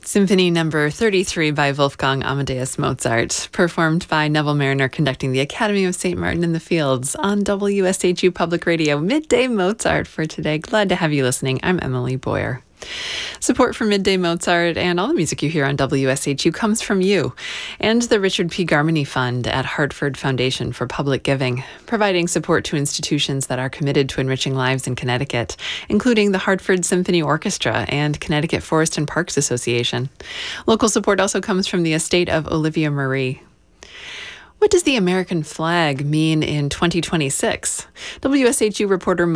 Symphony Number 33 by Wolfgang Amadeus Mozart, performed by Neville Mariner conducting the Academy of St. Martin in the Fields on WSHU Public Radio. Midday Mozart for today. Glad to have you listening. I'm Emily Boyer. Support for Midday Mozart and all the music you hear on WSHU comes from you and the Richard P. Garmany Fund at Hartford Foundation for Public Giving, providing support to institutions that are committed to enriching lives in Connecticut, including the Hartford Symphony Orchestra and Connecticut Forest and Parks Association. Local support also comes from the estate of Olivia Marie. What does the American flag mean in 2026? WSHU reporter